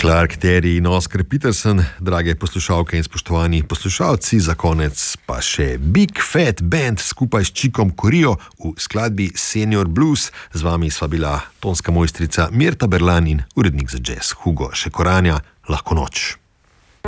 Clark Terry in Oscar Peterson, drage poslušalke in spoštovani poslušalci, za konec pa še Big Fat Band skupaj s Chikom Coreajo v skladbi Senior Blues. Z vami sva bila tonska mojstrica Mirta Berlan in urednik za jazz Hugo Šekoranja. Lahko noč.